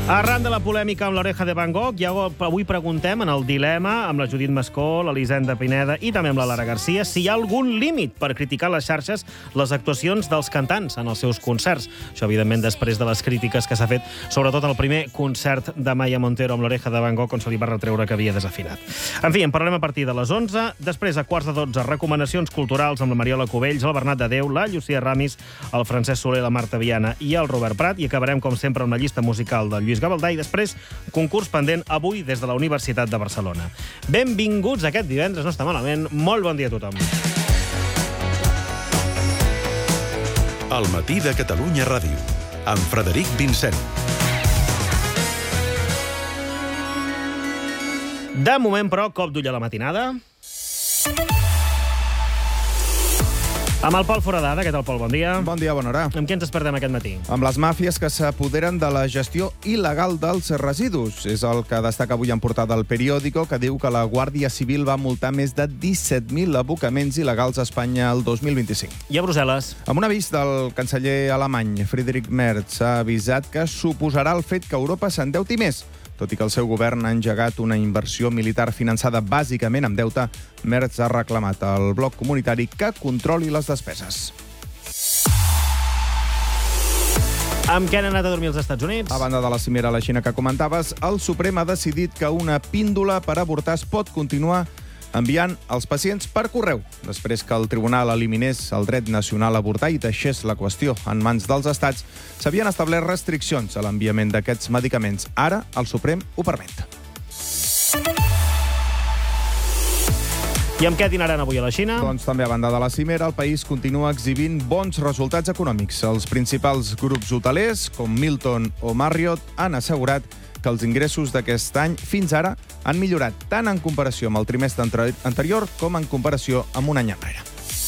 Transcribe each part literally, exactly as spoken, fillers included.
Arran de la polèmica amb l'Oreja de Van Gogh, ja avui preguntem en el dilema amb la Judit Mascó, l'Elisenda Pineda i també amb la Lara Garcia si hi ha algun límit per criticar a les xarxes les actuacions dels cantants en els seus concerts. Això, evidentment, després de les crítiques que s'ha fet, sobretot el primer concert de Maya Montero amb l'Oreja de Van Gogh, on se li va retreure que havia desafinat. En fi, en parlem a partir de les onze. Després, a quarts de dotze, recomanacions culturals amb la Mariola Cubells, el Bernat de Déu, la Llucia Ramis, el Francesc Soler, la Marta Viana i el Robert Prat. I acabarem, com sempre, amb la llista musical del Lluís Gavaldà i després concurs pendent avui des de la Universitat de Barcelona. Benvinguts aquest divendres, no està malament. Molt bon dia a tothom. El matí de Catalunya Ràdio, amb Frederic Vincent. De moment, però, cop d'ull a la matinada. Amb el Pol Foradada. Què tal, Pol? Bon dia. Bon dia, bona hora. Amb què ens despertem aquest matí? Amb les màfies que s'apoderen de la gestió il·legal dels residus. És el que destaca avui en portada El Periódico, que diu que la Guàrdia Civil va multar més de disset mil abocaments il·legals a Espanya el dos mil vint-i-cinc. I a Brussel·les? Amb un avís del canceller alemany, Friedrich Merz, ha avisat que suposarà el fet que Europa s'endeuti més. Tot i que el seu govern ha engegat una inversió militar finançada bàsicament amb deute, Merz ha reclamat al bloc comunitari que controli les despeses. Amb què han anat a dormir els Estats Units? A banda de la cimera a la Xina que comentaves, el Suprem ha decidit que una píndola per avortar es pot continuar enviant els pacients per correu, després que el tribunal eliminés el dret nacional a avortar i deixés la qüestió en mans dels estats. S'havien establert restriccions a l'enviament d'aquests medicaments. Ara, el Suprem ho permet. I amb què dinaran avui a la Xina? Doncs també, a banda de la cimera, el país continua exhibint bons resultats econòmics. Els principals grups hotelers, com Milton o Marriott, han assegurat que els ingressos d'aquest any fins ara han millorat tant en comparació amb el trimestre anterior com en comparació amb un any enrere.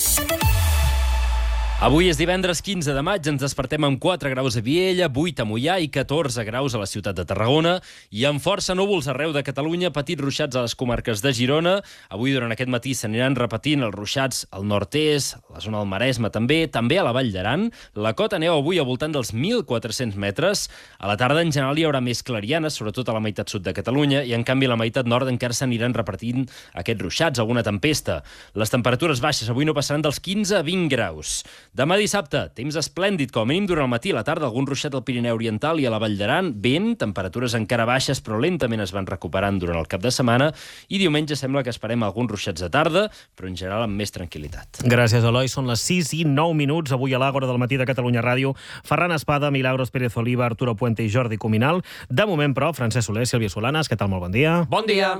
Avui és divendres quinze de maig, ens despertem amb quatre graus a Viella, vuit a Moià i catorze graus a la ciutat de Tarragona i amb força núvols arreu de Catalunya, petits ruixats a les comarques de Girona. Avui, durant aquest matí, s'aniran repetint els ruixats al nord-est, a la zona del Maresme també, també a la Vall d'Aran. La cota neu avui al voltant dels mil quatre-cents metres. A la tarda, en general, hi haurà més clarianes, sobretot a la meitat sud de Catalunya, i en canvi a la meitat nord encara s'aniran repartint aquests ruixats, alguna tempesta. Les temperatures baixes avui no passaran dels quinze a vint graus. Demà dissabte, temps esplèndid, com a mínim durant el matí i la tarda, algun ruixat al Pirineu Oriental i a la Vall d'Aran, vent, temperatures encara baixes, però lentament es van recuperant durant el cap de setmana, i diumenge sembla que esperem alguns ruixats de tarda, però en general amb més tranquil·litat. Gràcies, Eloi. Són les sis i nou minuts, avui a l'Àgora del matí de Catalunya Ràdio. Ferran Espada, Milagros Pérez Oliva, Arturo Puente i Jordi Cuminal. De moment, però, Francesc Soler, Sílvia Solanas, què tal? Molt bon dia. Bon dia!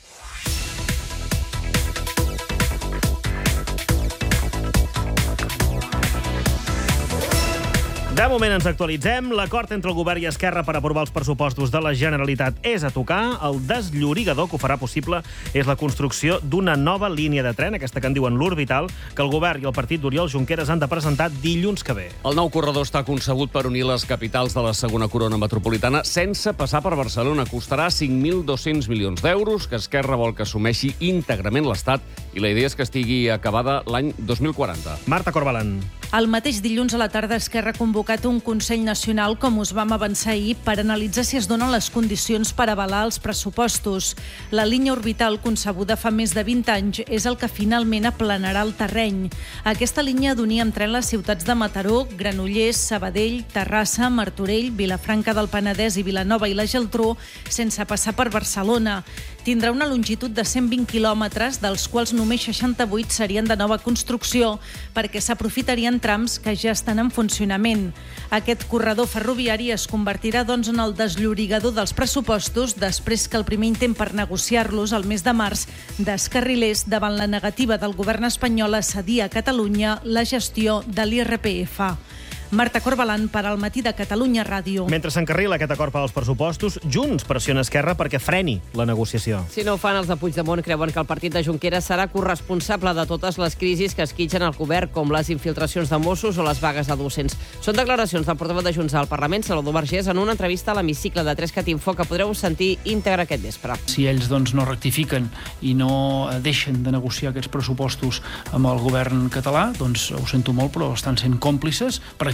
De moment ens actualitzem. L'acord entre el govern i Esquerra per aprovar els pressupostos de la Generalitat és a tocar. El desllorigador que ho farà possible és la construcció d'una nova línia de tren, aquesta que en diuen l'Orbital, que el govern i el partit d'Oriol Junqueras han de presentar dilluns que ve. El nou corredor està concebut per unir les capitals de la segona corona metropolitana sense passar per Barcelona. Costarà cinc mil dos-cents milions d'euros, que Esquerra vol que assumeixi íntegrament l'Estat, i la idea és que estigui acabada l'any dos mil quaranta. Marta Corbalan. El mateix dilluns a la tarda, Esquerra ha convocat un Consell Nacional, com us vam avançar ahir, per analitzar si es donen les condicions per avalar els pressupostos. La línia orbital, concebuda fa més de vint anys, és el que finalment aplanarà el terreny. Aquesta línia d'unir amb tren les ciutats de Mataró, Granollers, Sabadell, Terrassa, Martorell, Vilafranca del Penedès i Vilanova i la Geltrú, sense passar per Barcelona. Tindrà una longitud de cent vint quilòmetres, dels quals només seixanta-vuit serien de nova construcció, perquè s'aprofitarien trams que ja estan en funcionament. Aquest corredor ferroviari es convertirà, doncs, en el desllorigador dels pressupostos després que el primer intent per negociar-los el mes de març descarrilés davant la negativa del govern espanyol a cedir a Catalunya la gestió de l'I R P F. Marta Corbalan per al Matí de Catalunya Ràdio. Mentre s'encarrila aquest acord per als pressupostos, Junts pressiona Esquerra perquè freni la negociació. Si no ho fan, els de Puigdemont creuen que el partit de Junqueras serà corresponsable de totes les crisis que esquitxen el govern, com les infiltracions de Mossos o les vagues de docents. Són declaracions del portaveu de Junts al Parlament, Salvador Vergés, en una entrevista a l'hemicicle de tres cat info que podreu sentir íntegra aquest vespre. Si ells doncs, no rectifiquen i no deixen de negociar aquests pressupostos amb el govern català, doncs ho sento molt, però estan sent còmplices, per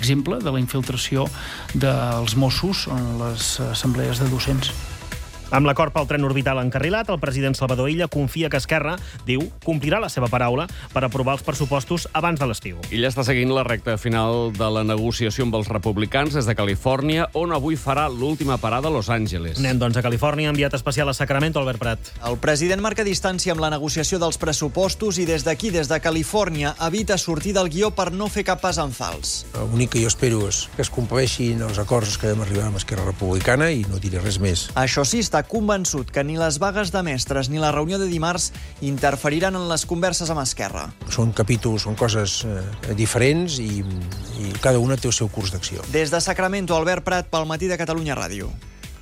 exemple, de la infiltració dels Mossos en les assemblees de docents. Amb l'acord pel tren orbital encarrilat, el president Salvador Illa confia que Esquerra, diu, complirà la seva paraula per aprovar els pressupostos abans de l'estiu. Illa està seguint la recta final de la negociació amb els republicans des de Califòrnia, on avui farà l'última parada a Los Angeles. Anem, doncs, a Califòrnia, enviat especial a Sacramento, Albert Prat. El president marca distància amb la negociació dels pressupostos i des d'aquí, des de Califòrnia, evita sortir del guió per no fer cap pas en fals. L'únic que jo espero és que es compleixin els acords que vam arribar amb Esquerra Republicana i no diré res més. Això sí, està convençut que ni les vagues de mestres ni la reunió de dimarts interferiran en les converses amb Esquerra. Són capítols, són coses eh, diferents i, i cada una té el seu curs d'acció. Des de Sacramento, Albert Prat, pel Matí de Catalunya Ràdio.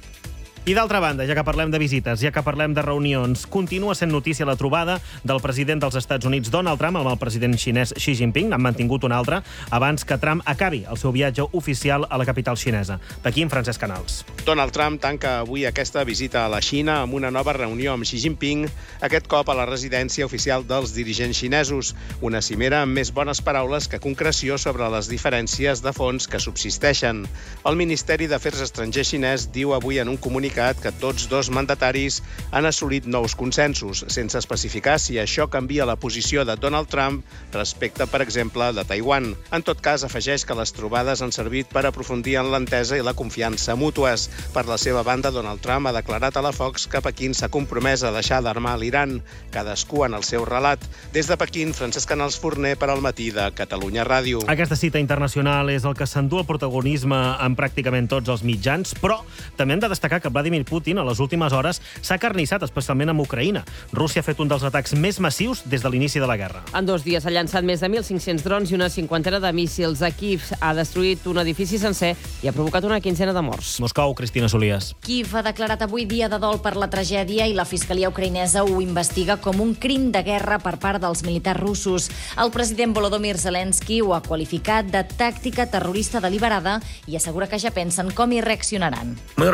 I d'altra banda, ja que parlem de visites, ja que parlem de reunions, continua sent notícia la trobada del president dels Estats Units, Donald Trump, amb el president xinès Xi Jinping. Han mantingut una altra abans que Trump acabi el seu viatge oficial a la capital xinesa. Pequín, Francesc Canals. Donald Trump tanca avui aquesta visita a la Xina amb una nova reunió amb Xi Jinping, aquest cop a la residència oficial dels dirigents xinesos. Una cimera amb més bones paraules que concreció sobre les diferències de fons que subsisteixen. El Ministeri d'Afers Estrangers xinès diu avui en un comunicat que tots dos mandataris han assolit nous consensos, sense especificar si això canvia la posició de Donald Trump respecte, per exemple, de Taiwan. En tot cas, afegeix que les trobades han servit per aprofundir en l'entesa i la confiança mútues. Per la seva banda, Donald Trump ha declarat a la Fox que Pequín s'ha compromès a deixar d'armar l'Iran, cadascú en el seu relat. Des de Pequín, Francesc Canals Forner per al Matí de Catalunya Ràdio. Aquesta cita internacional és el que s'endú el protagonisme en pràcticament tots els mitjans, però també hem de destacar que Vladimir Putin a les últimes hores s'ha carnissat, especialment amb Ucraïna. Rússia ha fet un dels atacs més massius des de l'inici de la guerra. En dos dies ha llançat més de mil cinc-cents drons i una cinquantena de míssils. A Kíev ha destruït un edifici sencer i ha provocat una quinzena de morts. Moscou, Cristina Solias. Kíev ha declarat avui dia de dol per la tragèdia i la fiscalia ucraïnesa ho investiga com un crim de guerra per part dels militars russos. El president Volodymyr Zelensky ho ha qualificat de tàctica terrorista deliberada i assegura que ja pensen com hi reaccionaran.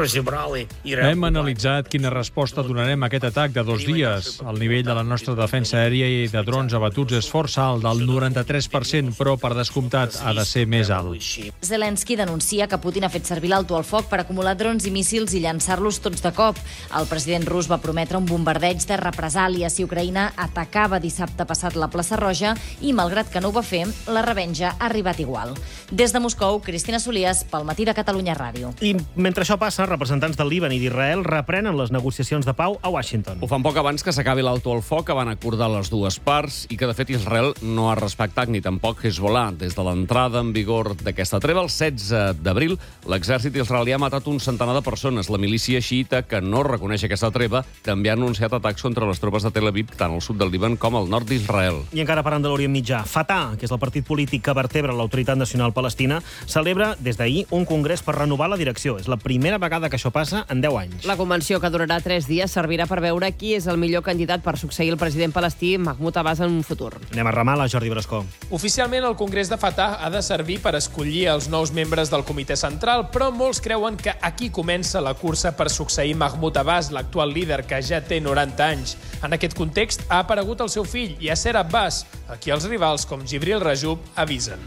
Hem analitzat quina resposta donarem a aquest atac de dos dies. El nivell de la nostra defensa aèria i de drons abatuts és força alt, del noranta-tres per cent, però per descomptat ha de ser més alt. Zelensky denuncia que Putin ha fet servir l'alto al foc per acumular drons i míssils i llançar-los tots de cop. El president rus va prometre un bombardeig de represàlia si Ucraïna atacava dissabte passat la plaça Roja i, malgrat que no ho va fer, la revenja ha arribat igual. Des de Moscou, Cristina Solias, pel Matí de Catalunya Ràdio. I mentre això passa, representants del Líban i d'Israel reprenen les negociacions de pau a Washington. Ho fan poc abans que s'acabi l'alto al foc que van acordar les dues parts i que, de fet, Israel no ha respectat ni tampoc Hezbollah. Des de l'entrada en vigor d'aquesta treva, el setze d'abril, l'exèrcit israelià ha matat un centenar de persones. La milícia xiita, que no reconeix aquesta treva, també ha anunciat atacs contra les tropes de Tel Aviv, tant al sud del Líban com al nord d'Israel. I encara parlant de l'Orient Mitjà, Fatah, que és el partit polític que vertebra l'Autoritat Nacional Palestina, celebra des d'ahir un congrés per renovar la direcció. És la primera vegada que això passa en deu anys. La convenció, que durarà tres dies, servirà per veure qui és el millor candidat per succeir el president palestí Mahmoud Abbas en un futur. Anem a Ramallah, Jordi Brascó. Oficialment, el Congrés de Fatah ha de servir per escollir els nous membres del comitè central, però molts creuen que aquí comença la cursa per succeir Mahmoud Abbas, l'actual líder, que ja té noranta anys. En aquest context, ha aparegut el seu fill, Yasser Abbas, a qui els rivals com Jibril Rajoub avisen.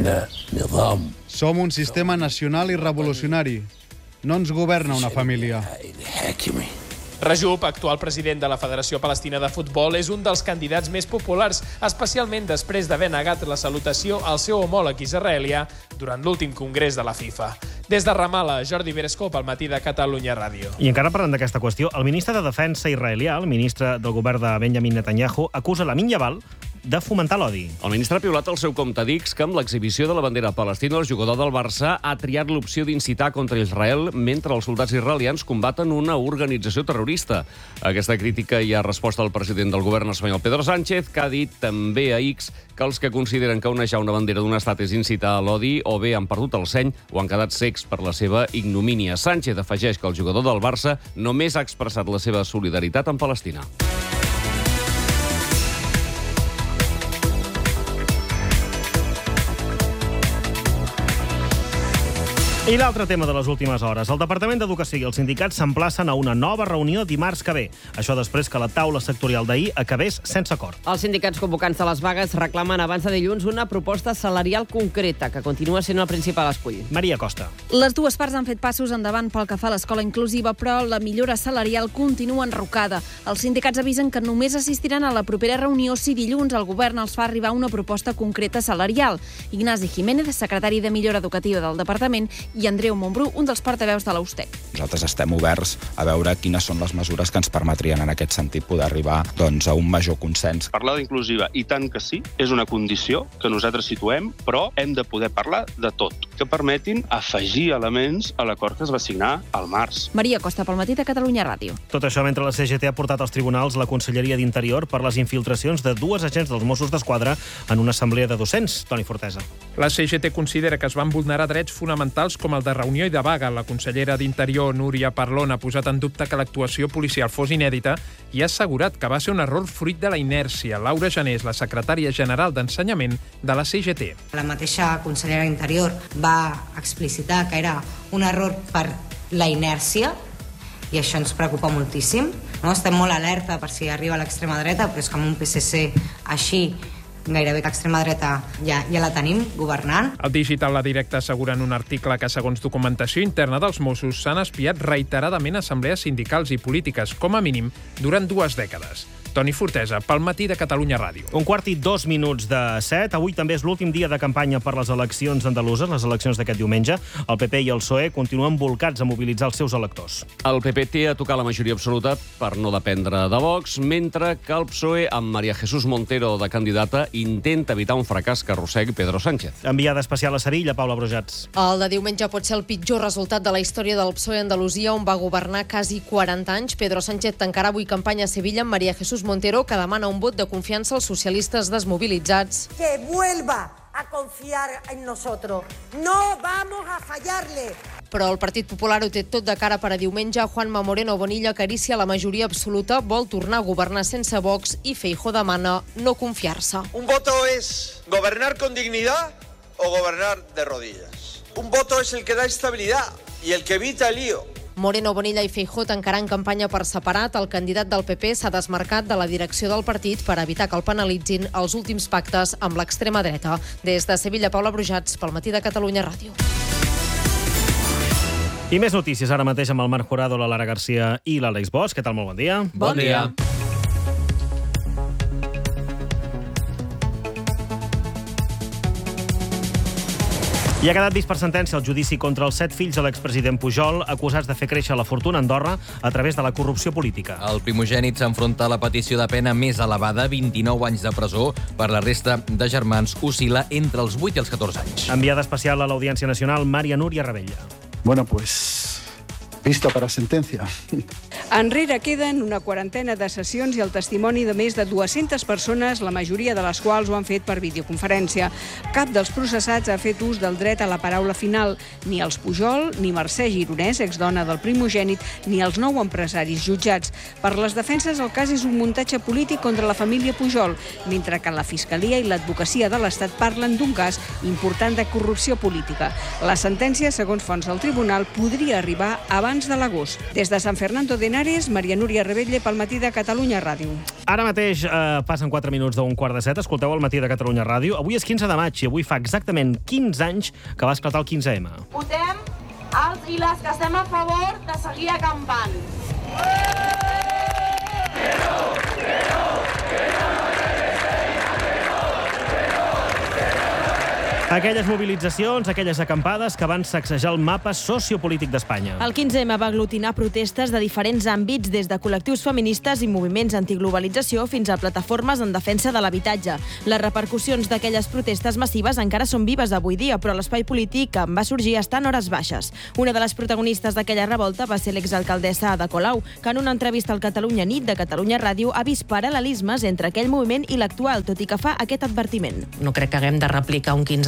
Som un sistema nacional i revolucionari. No ens governa una família. Rajoub, actual president de la Federació Palestina de Futbol, és un dels candidats més populars, especialment després d'haver negat la salutació al seu homòleg israelià durant l'últim congrés de la FIFA. Des de Ramallah, Jordi Berescó, pel Matí de Catalunya Ràdio. I encara parlant d'aquesta qüestió, el ministre de Defensa israelià, el ministre del govern de Benjamin Netanyahu, acusa Lamin Yaval de fomentar l'odi. El ministre ha piulat el seu compte d'X que amb l'exhibició de la bandera palestina el jugador del Barça ha triat l'opció d'incitar contra Israel mentre els soldats israelians combaten una organització terrorista. A aquesta crítica hi ha resposta al president del govern espanyol, Pedro Sánchez, que ha dit també a X que els que consideren que onejar una bandera d'un estat és incitar a l'odi o bé han perdut el seny o han quedat cecs per la seva ignomínia. Sánchez afegeix que el jugador del Barça només ha expressat la seva solidaritat amb Palestina. I l'altre tema de les últimes hores. El Departament d'Educació i els sindicats s'emplacen a una nova reunió dimarts que ve. Això després que la taula sectorial d'ahir acabés sense acord. Els sindicats convocants de les vagues reclamen abans de dilluns una proposta salarial concreta, que continua sent el principal escull. Maria Costa. Les dues parts han fet passos endavant pel que fa a l'escola inclusiva, però la millora salarial continua enrocada. Els sindicats avisen que només assistiran a la propera reunió si dilluns el govern els fa arribar una proposta concreta salarial. Ignasi Jiménez, secretari de Millora Educativa del Departament, i Andreu Montbrú, un dels portaveus de la U S T E C. Nosaltres estem oberts a veure quines són les mesures que ens permetrien en aquest sentit poder arribar doncs, a un major consens. Parlar d'inclusiva, i tant que sí, és una condició que nosaltres situem, però hem de poder parlar de tot, que permetin afegir elements a l'acord que es va signar al març. Maria Costa, pel matí de Catalunya Ràdio. Tot això mentre la C G T ha portat als tribunals la Conselleria d'Interior per les infiltracions de dues agents dels Mossos d'Esquadra en una assemblea de docents. Toni Fortesa. La C G T considera que es van vulnerar drets fonamentals com el de reunió i de vaga. La consellera d'Interior, Núria Parlon, ha posat en dubte que l'actuació policial fos inèdita i ha assegurat que va ser un error fruit de la inèrcia. Laura Janés, la secretària general d'Ensenyament de la C G T. La mateixa consellera d'Interior va explicitar que era un error per la inèrcia i això ens preocupa moltíssim. No? Estem molt alerta per si arriba a l'extrema dreta, però és que amb un P S C així gairebé l'extrema dreta ja, ja la tenim governant. El Digital La Directa assegura en un article que, segons documentació interna dels Mossos, s'han espiat reiteradament assemblees sindicals i polítiques, com a mínim, durant dues dècades. Toni Fortesa, pel matí de Catalunya Ràdio. Un quart i dos minuts de set. Avui també és l'últim dia de campanya per les eleccions andaluses, les eleccions d'aquest diumenge. El P P i el P S O E continuen volcats a mobilitzar els seus electors. El P P té a tocar la majoria absoluta per no dependre de Vox, mentre que el P S O E, amb María Jesús Montero de candidata, intenta evitar un fracàs que arrossegui Pedro Sánchez. Enviada especial a Sevilla, Paula Brujats. El de diumenge pot ser el pitjor resultat de la història del P S O E a Andalusia, on va governar quasi quaranta anys. Pedro Sánchez tancarà avui campanya a Sevilla amb María Jesús Montero, que demana un vot de confiança als socialistes desmobilitzats. Que vuelva a confiar en nosotros. No vamos a fallarle. Però el Partit Popular ho té tot de cara per a diumenge. Juanma Moreno Bonilla acaricia la majoria absoluta, vol tornar a governar sense Vox i Feijóo demana no confiar-se. Un voto es gobernar con dignidad o gobernar de rodillas. Un voto es el que da estabilidad y el que evita el lío. Moreno Bonilla i Feijóo tancaran campanya per separat. El candidat del P P s'ha desmarcat de la direcció del partit per evitar que el penalitzin els últims pactes amb l'extrema dreta. Des de Sevilla, Paula Brujats, pel matí de Catalunya Ràdio. I més notícies ara mateix amb el Marc Jurado, la Lara Garcia i l'Àlex Bosch. Què tal? Molt bon dia. Bon, bon dia. I ha quedat vist per sentència el judici contra els set fills de l'expresident Pujol, acusats de fer créixer la fortuna a Andorra a través de la corrupció política. El primogènit s'enfronta a la petició de pena més elevada, vint-i-nou anys de presó. Per la resta de germans oscil·la entre els vuit i els catorze anys. Enviada especial a l'Audiència Nacional, Maria Núria Rebella. Bueno, pues... Vista para sentencia. Enrere queden una quarantena de sessions i el testimoni de més de dues-centes persones, la majoria de les quals ho han fet per videoconferència. Cap dels processats ha fet ús del dret a la paraula final. Ni els Pujol, ni Mercè Gironès, exdona del primogènit, ni els nou empresaris jutjats. Per les defenses, el cas és un muntatge polític contra la família Pujol, mentre que la Fiscalia i l'Advocacia de l'Estat parlen d'un cas important de corrupció política. La sentència, segons fonts del tribunal, podria arribar abans de l'agost. Des de Sant Fernando de Henares, Maria Núria Rebella pel matí de Catalunya Ràdio. Ara mateix eh, passen quatre minuts d'un quart de set. Escolteu el matí de Catalunya Ràdio. Avui és quinze de maig i avui fa exactament quinze anys que va esclatar el quinze ema. Votem els i les que estem a favor de seguir acampant. Que no, que no, que no. Aquelles mobilitzacions, aquelles acampades que van sacsejar el mapa sociopolític d'Espanya. El quinze ema va aglutinar protestes de diferents àmbits, des de col·lectius feministes i moviments antiglobalització fins a plataformes en defensa de l'habitatge. Les repercussions d'aquelles protestes massives encara són vives avui dia, però l'espai polític en va sorgir està en hores baixes. Una de les protagonistes d'aquella revolta va ser l'exalcaldessa Ada Colau, que en una entrevista al Catalunya Nit de Catalunya Ràdio ha vist paral·lelismes entre aquell moviment i l'actual, tot i que fa aquest advertiment. No crec que haguem de replicar un quinze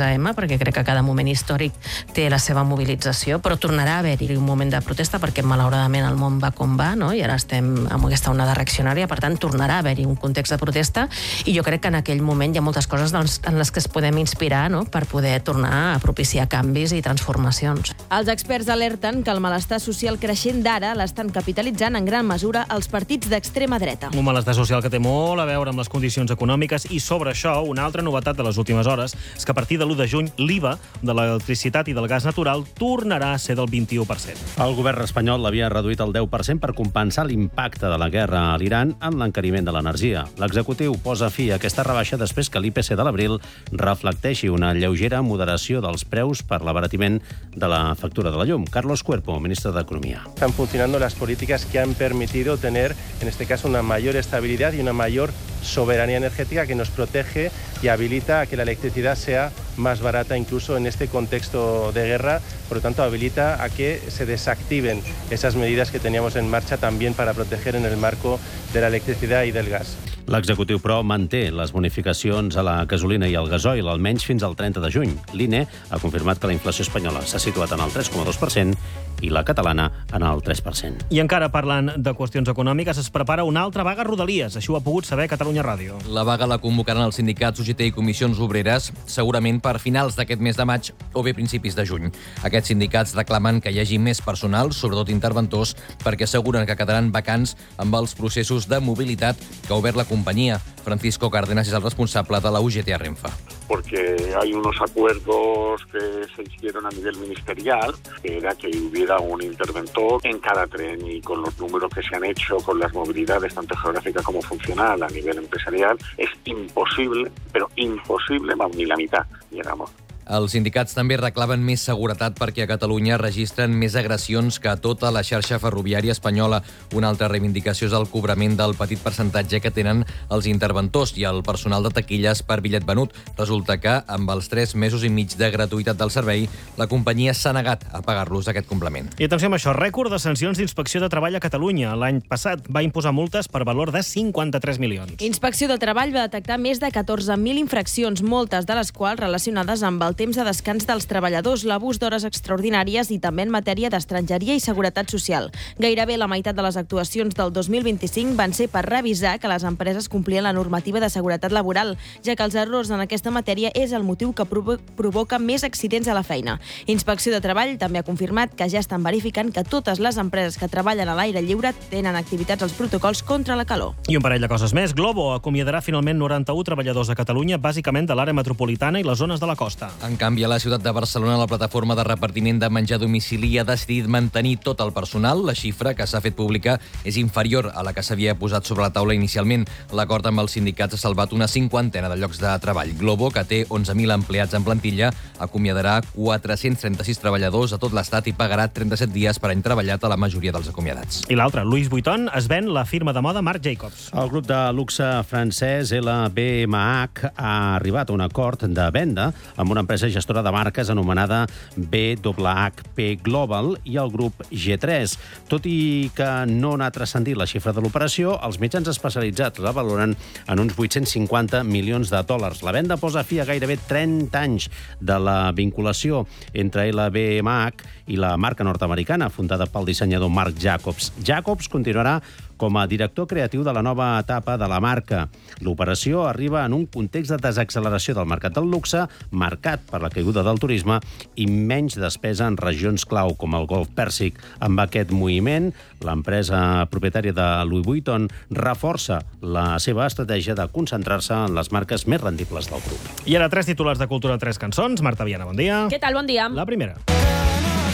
M, perquè crec que cada moment històric té la seva mobilització, però tornarà a haver-hi un moment de protesta perquè malauradament el món va com va, no? I ara estem amb aquesta onada reaccionària, per tant tornarà a haver-hi un context de protesta i jo crec que en aquell moment hi ha moltes coses doncs, en les que es podem inspirar, no? Per poder tornar a propiciar canvis i transformacions. Els experts alerten que el malestar social creixent d'ara l'estan capitalitzant en gran mesura els partits d'extrema dreta. Un malestar social que té molt a veure amb les condicions econòmiques i sobre això una altra novetat de les últimes hores és que a partir de l'u de juny l'I V A de l'electricitat i del gas natural tornarà a ser del vint-i-u per cent. El govern espanyol l'havia reduït al deu per cent per compensar l'impacte de la guerra a l'Iran en l'encariment de l'energia. L'executiu posa fi a aquesta rebaixa després que l'I P C de l'abril reflecteixi una lleugera moderació dels preus per l'abaratiment de la factura de la llum. Carlos Cuerpo, ministre de Economía. Están funcionando las políticas que han permitido tener, en este caso, una mayor estabilidad y una mayor soberanía energética que nos protege y habilita a que la electricidad sea más barata incluso en este contexto de guerra. Por lo tanto, habilita a que se desactiven esas medidas que teníamos en marcha también para proteger en el marco de la electricidad y del gas. L'executiu, però, manté les bonificacions a la gasolina i al gasoil almenys fins al trenta de juny. L'I N E ha confirmat que la inflació espanyola s'ha situat en el tres coma dos per cent i la catalana en el tres per cent. I encara parlant de qüestions econòmiques, es prepara una altra vaga a Rodalies. Això ho ha pogut saber Catalunya Ràdio. La vaga la convocaran els sindicats U G T i comissions obreres, segurament per finals d'aquest mes de maig o bé principis de juny. Aquests sindicats reclamen que hi hagi més personal, sobretot interventors, perquè asseguren que quedaran vacants amb els processos de mobilitat que ha obert la companyia. Francisco Cárdenas és el responsable de la U G T a Renfe. Porque hay unos acuerdos que se hicieron a nivel ministerial, que era que hubiera un interventor en cada tren, y con los números que se han hecho, con las movilidades tanto geográfica como funcional a nivel empresarial, es imposible, pero imposible, vamos, ni la mitad llegamos. Els sindicats també reclamen més seguretat perquè a Catalunya registren més agressions que a tota la xarxa ferroviària espanyola. Una altra reivindicació és el cobrament del petit percentatge que tenen els interventors i el personal de taquilles per bitllet venut. Resulta que, amb els tres mesos i mig de gratuïtat del servei, la companyia s'ha negat a pagar-los aquest complement. I atenció amb això, rècord de sancions d'Inspecció de Treball a Catalunya. L'any passat va imposar multes per valor de cinquanta-tres milions. Inspecció de Treball va detectar més de catorze mil infraccions, moltes de les quals relacionades amb el temps de descans dels treballadors, l'abús d'hores extraordinàries i també en matèria d'estrangeria i seguretat social. Gairebé la meitat de les actuacions del dos mil vint-i-cinc van ser per revisar que les empreses complien la normativa de seguretat laboral, ja que els errors en aquesta matèria és el motiu que provo provoca més accidents a la feina. Inspecció de Treball també ha confirmat que ja estan verificant que totes les empreses que treballen a l'aire lliure tenen activitats als protocols contra la calor. I un parell de coses més. Globo acomiadarà finalment noranta-un treballadors a Catalunya, bàsicament de l'àrea metropolitana i les zones de la costa. En canvi, a la ciutat de Barcelona, la plataforma de repartiment de menjar a domicili ha decidit mantenir tot el personal. La xifra que s'ha fet pública és inferior a la que s'havia posat sobre la taula inicialment. L'acord amb els sindicats ha salvat una cinquantena de llocs de treball. Globo, que té onze mil empleats en plantilla, acomiadarà quatre-cents trenta-sis treballadors a tot l'estat i pagarà trenta-set dies per any treballat a la majoria dels acomiadats. I l'altre, Louis Vuitton es ven la firma de moda Marc Jacobs. El grup de luxe francès L V M H ha arribat a un acord de venda amb una empresa gestora de marques anomenada B H H P Global i el grup G tres. Tot i que no n'ha transcendit la xifra de l'operació, els mitjans especialitzats la valoren en uns vuit-cents cinquanta milions de dòlars. La venda posa fi a gairebé trenta anys de la vinculació entre L V M H i la marca nord-americana, fundada pel dissenyador Marc Jacobs. Jacobs continuarà com a director creatiu de la nova etapa de la marca. L'operació arriba en un context de desacceleració del mercat del luxe, marcat per la caiguda del turisme i menys despesa en regions clau com el Golf Pèrsic. Amb aquest moviment, l'empresa propietària de Louis Vuitton reforça la seva estratègia de concentrar-se en les marques més rendibles del grup. I ara tres titulars de cultura, tres cançons. Marta Viana, bon dia. Què tal? Bon dia. La primera.